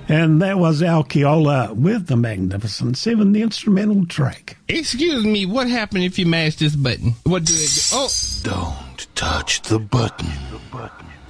And that was Alkeola with the Magnificent Seven, the instrumental track. Excuse me, what happened if you mash this button? What do it do? Oh! Don't touch the button.